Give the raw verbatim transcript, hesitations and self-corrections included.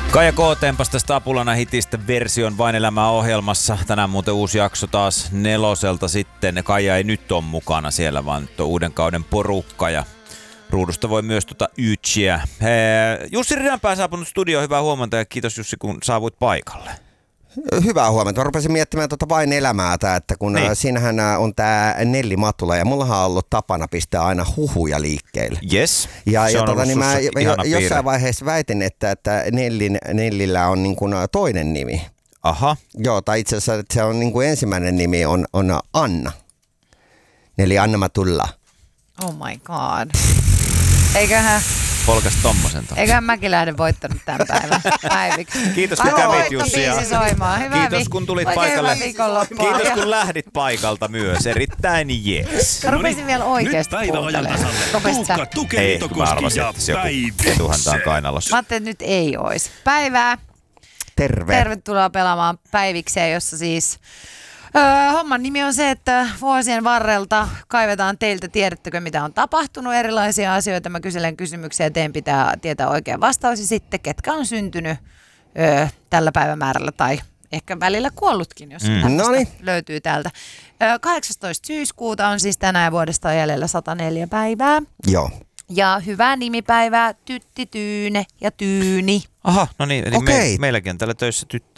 Kaija K. tempasi tästä Apulana hitistä version Vain elämää -ohjelmassa. Tänään muuten uusi jakso taas neloselta sitten. Kaija ei nyt ole mukana siellä, vaan nyt on uuden kauden porukka ja ruudusta voi myös tuota ytsiä. Jussi Ridanpää saapunut studioon. Hyvää huomenta ja kiitos Jussi, kun saavuit paikalle. Hyvää huomenta. Mä rupesin miettimään tuota Vain elämää, että kun niin. Siinähän on tää Nelli Matula ja mullahan on ollut tapana pistää aina huhuja liikkeelle. Yes. Ja, ja tota, niin mä jo, jossain vaiheessa väitin, että, että Nellin, Nellillä on niin kuin toinen nimi. Aha. Joo, tai itse asiassa se on niin kuin ensimmäinen nimi on, on Anna. Nelli Anna Matula. Oh my god. Eiköhän... Polkas tommosen tuossa. Eiköhän Mäkilähde voittanut tämän päivän päiviksi. Kiitos kun kävit Jussi. Kiitos kun tulit paikalle. Kiitos kun lähdit paikalta myös. Erittäin jees. Mä rupesin vielä oikeesti kuuntelemaan. Tuukka Tukelitokoski ja Päivi. Etuhäntä on kainalossa. Mä ajattelin, että nyt ei ois. Päivää. Terve. Tervetuloa pelaamaan Päivikseen, jossa siis... Öö, homman nimi on se, että vuosien varrelta kaivetaan teiltä, tiedättekö mitä on tapahtunut, erilaisia asioita. Mä kyselen kysymyksiä ja teidän pitää tietää oikea vastaus ja sitten ketkä on syntynyt öö, tällä päivämäärällä tai ehkä välillä kuollutkin, jos mm. löytyy täältä. Öö, kahdeksastoista syyskuuta on siis tänään vuodesta jäljellä sata neljä päivää. Joo. Ja hyvää nimipäivää Tytti, Tyyne ja Tyyni. Aha, no niin, eli okay. me, meilläkin on täällä töissä Tytti.